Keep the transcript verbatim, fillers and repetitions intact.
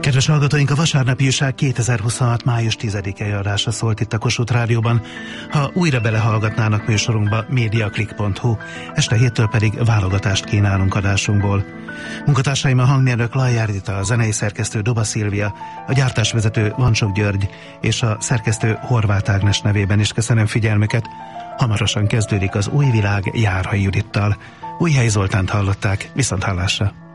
Kedves hallgatóink, a vasárnapi újság kétezer-huszonhat. május tizedike adása szólt itt a Kossuth Rádióban. Ha újra belehallgatnának műsorunkba, mediaclick pont hu, este héttől pedig válogatást kínálunk adásunkból. Munkatársaim a hangmérnök Lajjár Dita, a zenei szerkesztő Doba Szilvia, a gyártásvezető Vancsok György és a szerkesztő Horváth Ágnes nevében is köszönöm figyelmüket. Hamarosan kezdődik az Új világ Járhay Judittal. Újhelyi Zoltánt hallották, viszonthallásra.